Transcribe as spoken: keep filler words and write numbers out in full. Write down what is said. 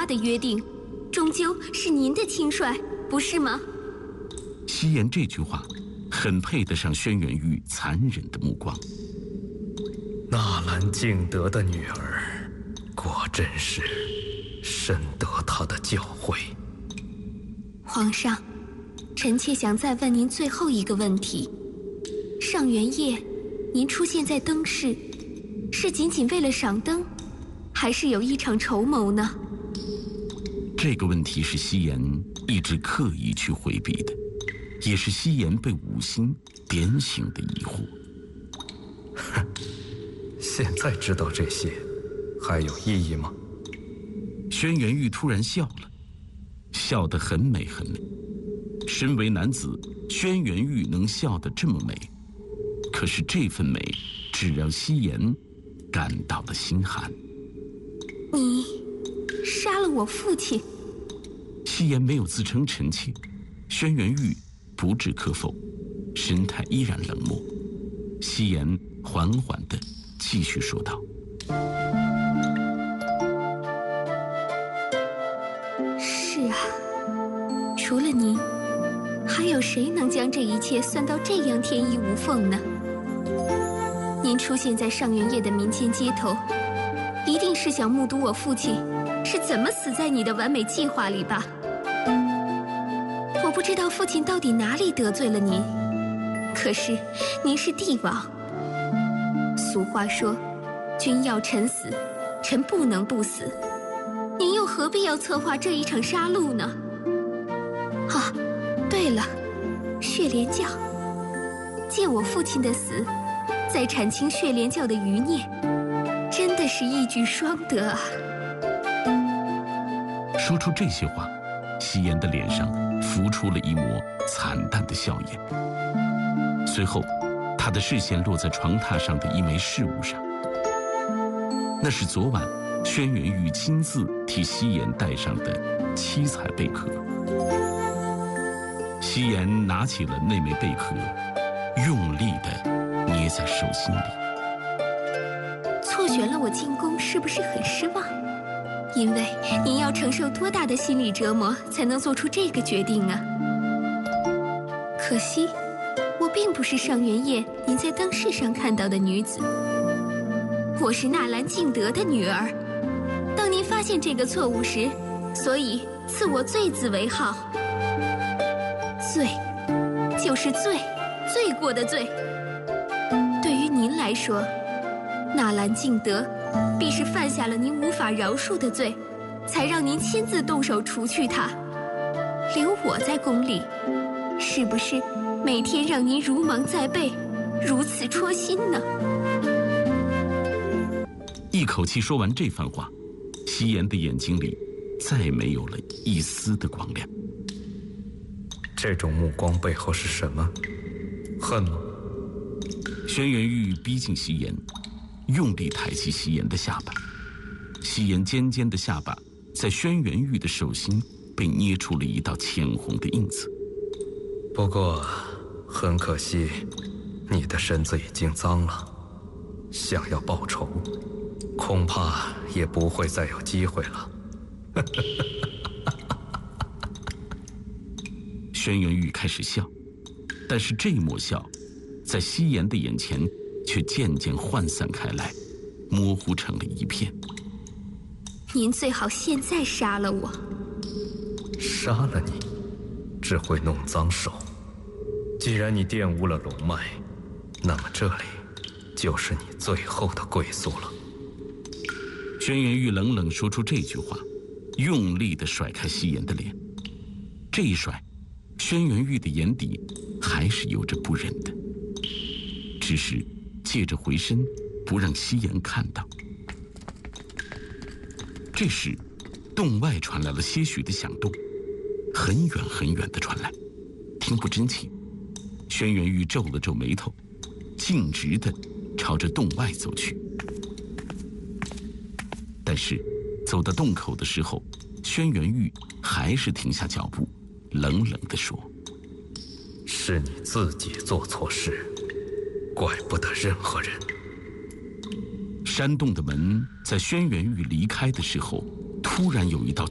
花的约定，终究是您的轻率，不是吗？ 夕颜这句话，很配得上轩辕玉残忍的目光。 纳兰敬德的女儿，果真是深得他的教诲。 皇上，臣妾想再问您最后一个问题：上元夜，您出现在灯市，是仅仅为了赏灯，还是有一场筹谋呢？ 这个问题是夕颜一直刻意去回避的，也是夕颜被五星点醒的疑惑。 哼，现在知道这些，还有意义吗？ 轩辕玉突然笑了，笑得很美很美。身为男子，轩辕玉能笑得这么美，可是这份美只让夕颜感到了心寒。 你杀了我父亲？ 夕颜没有自称臣妾，轩辕玉不置可否，神态依然冷漠。夕颜缓缓地继续说道： 是啊，除了您，还有谁能将这一切算到这样天衣无缝呢？您出现在上元夜的民间街头，一定是想目睹我父亲是怎么死在你的完美计划里吧？我不知道父亲到底哪里得罪了您，可是您是帝王。俗话说，君要臣死，臣不能不死。您又何必要策划这一场杀戮呢？啊，对了，血莲教，借我父亲的死，再铲清血莲教的余孽，真的是一举双得啊！ 说出这些话，夕颜的脸上浮出了一抹惨淡的笑颜。随后，他的视线落在床榻上的一枚饰物上，那是昨晚轩辕玉亲自替夕颜戴上的七彩贝壳。夕颜拿起了那枚贝壳，用力地捏在手心里。 错选了我进宫，是不是很失望？因为您要承受多大的心理折磨，才能做出这个决定啊？可惜，我并不是上元夜您在灯市上看到的女子，我是纳兰敬德的女儿。当您发现这个错误时，所以赐我罪字为号。罪，就是罪，罪过的罪。对于您来说，纳兰敬德必是犯下了您无法饶恕的罪，才让您亲自动手除去他。留我在宫里，是不是每天让您如芒在背，如此戳心呢？ 一口气说完这番话，夕颜的眼睛里再没有了一丝的光亮。 这种目光背后是什么？恨吗？ 轩辕玉逼近夕颜，用力抬起夕颜的下巴。夕颜尖尖的下巴在轩辕玉的手心被捏出了一道浅红的印子。 不过，很可惜，你的身子已经脏了，想要报仇，恐怕也不会再有机会了。 轩辕玉开始笑，但是这抹笑，在夕颜的眼前却渐渐涣散开来，模糊成了一片。 您最好现在杀了我。 杀了你，只会弄脏手。既然你玷污了龙脉，那么这里就是你最后的归宿了。 轩辕玉冷冷说出这句话，用力地甩开夕颜的脸。这一甩，轩辕玉的眼底还是有着不忍的，只是借着回身，不让夕颜看到。这时，洞外传来了些许的响动，很远很远地传来，听不真切。轩辕玉皱了皱眉头，径直地朝着洞外走去。但是，走到洞口的时候，轩辕玉还是停下脚步，冷冷地说：“ 是你自己做错事，怪不得任何人。” 山洞的门在轩辕玉离开的时候，突然有一道